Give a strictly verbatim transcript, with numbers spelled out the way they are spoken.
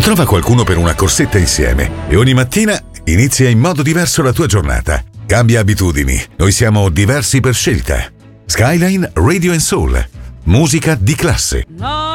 Trova qualcuno per una corsetta insieme e ogni mattina inizia in modo diverso la tua giornata. Cambia abitudini. Noi siamo diversi per scelta. Skyline Radio and Soul. Musica di classe.